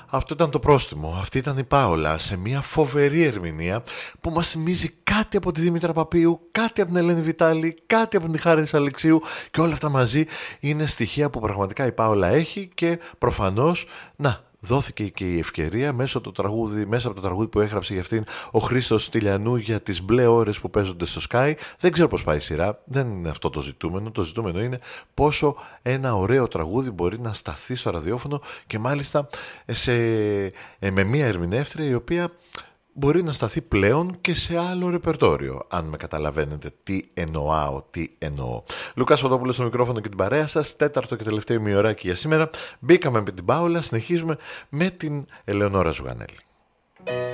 Αυτό ήταν το πρόστιμο. Αυτή ήταν η Πάολα σε μια φοβερή ερμηνεία που μας θυμίζει κάτι από τη Δήμητρα Παπίου, κάτι από την Ελένη Βιτάλη, κάτι από την Χάρης Αλεξίου, και όλα αυτά μαζί είναι στοιχεία που πραγματικά η Πάολα έχει, και προφανώς δόθηκε και η ευκαιρία μέσα από το τραγούδι που έγραψε για αυτήν ο Χρήστος Στυλιανού για τις μπλε ώρες που παίζονται στο Sky. Δεν ξέρω πώς πάει η σειρά, δεν είναι αυτό το ζητούμενο. Το ζητούμενο είναι πόσο ένα ωραίο τραγούδι μπορεί να σταθεί στο ραδιόφωνο, και μάλιστα με μια ερμηνεύτρια η οποία μπορεί να σταθεί πλέον και σε άλλο ρεπερτόριο, αν με καταλαβαίνετε τι εννοώ. Λουκάς Φωτόπουλος στο μικρόφωνο και την παρέα σας, τέταρτο και τελευταίο ημιωράκι για σήμερα. Μπήκαμε με την Πάολα, συνεχίζουμε με την Ελεονόρα Ζουγανέλη.